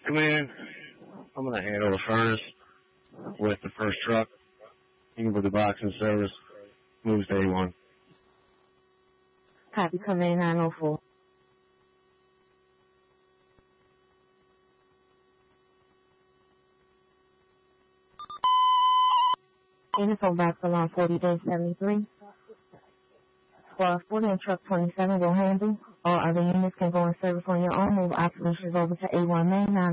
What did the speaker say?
Come in. I'm going to handle the furnace with the first truck. You can put the box in service. Moves to A1. Copy, come in 904. Info box alarm 40-73. Squad 40 and truck 27 will handle. All other units can go in service on your own. Move operations over to A1 main 9.